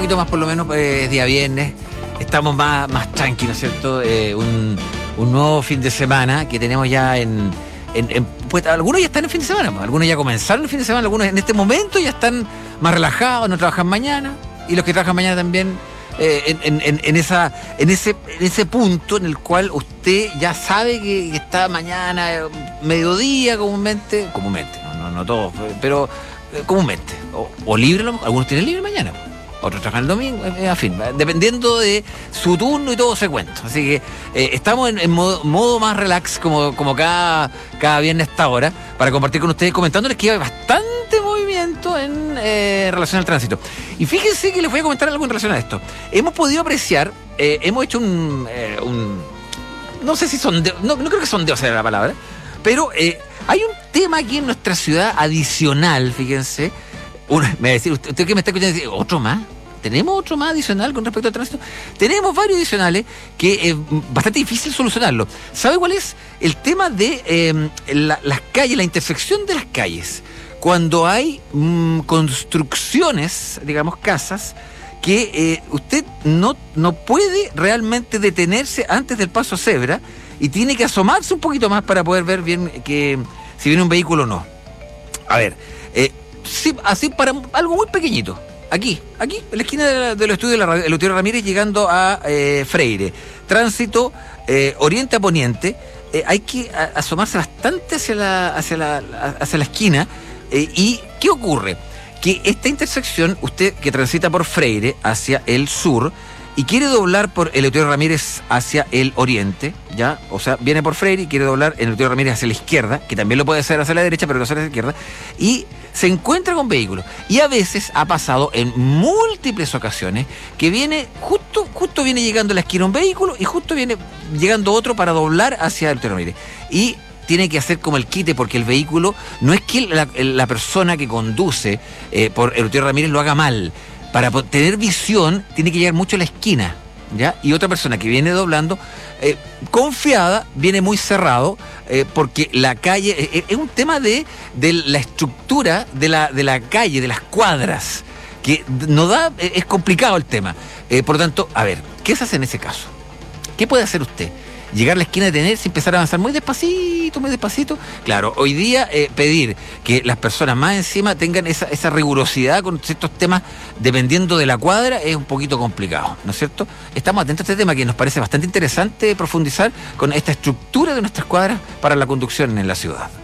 poquito más, por lo menos día viernes. Estamos más tranquilos, ¿cierto? Un nuevo fin de semana que tenemos ya pues, algunos ya están en fin de semana, algunos ya comenzaron el fin de semana, algunos en este momento ya están más relajados, no trabajan mañana, y los que trabajan mañana también en ese punto en el cual usted ya sabe que está mañana, mediodía comúnmente, no todos, pero comúnmente, o libre, algunos tienen libre mañana, otros trabajan el domingo, en fin, dependiendo de su turno y todo se cuenta. Así que estamos en modo más relax, como cada viernes a esta hora, para compartir con ustedes, comentándoles que hay bastante movimiento en relación al tránsito. Y fíjense que les voy a comentar algo en relación a esto. Hemos podido apreciar, hemos hecho no sé si sondeo, no creo que sondeo sea la palabra, pero hay un tema aquí en nuestra ciudad adicional, fíjense. Me va a decir, usted que me está escuchando, dice, ¿otro más? ¿Tenemos otro más adicional con respecto al tránsito? Tenemos varios adicionales que es bastante difícil solucionarlo. ¿Sabe cuál es? El tema de las calles, la intersección de las calles. Cuando hay construcciones, digamos, casas, que usted no puede realmente detenerse antes del paso cebra y tiene que asomarse un poquito más para poder ver bien que si viene un vehículo o no. A ver, sí, así para algo muy pequeñito. Aquí, en la esquina de los estudios de la Eleuterio Ramírez, llegando a Freire. Tránsito oriente a poniente. Hay que asomarse bastante hacia la esquina. ¿Y qué ocurre? Que esta intersección, usted que transita por Freire hacia el sur y quiere doblar por Eleuterio Ramírez hacia el oriente, ¿ya? O sea, viene por Freire y quiere doblar Eleuterio Ramírez hacia la izquierda, que también lo puede hacer hacia la derecha, pero no hacia la izquierda, y se encuentra con vehículos. Y a veces ha pasado en múltiples ocasiones que viene, justo viene llegando a la esquina un vehículo y justo viene llegando otro para doblar hacia Eleuterio Ramírez. Y tiene que hacer como el quite, porque el vehículo, no es que la persona que conduce por Eleuterio Ramírez lo haga mal. Para tener visión, tiene que llegar mucho a la esquina, ¿ya? Y otra persona que viene doblando, confiada, viene muy cerrado, porque la calle, es un tema de la estructura de la calle, de las cuadras, que es complicado el tema. Por lo tanto, a ver, ¿qué se hace en ese caso? ¿Qué puede hacer usted? Llegar a la esquina, detenerse, empezar a avanzar muy despacito. Claro, hoy día pedir que las personas más encima tengan esa rigurosidad con ciertos temas, dependiendo de la cuadra, es un poquito complicado, ¿no es cierto? Estamos atentos a este tema que nos parece bastante interesante profundizar con esta estructura de nuestras cuadras para la conducción en la ciudad.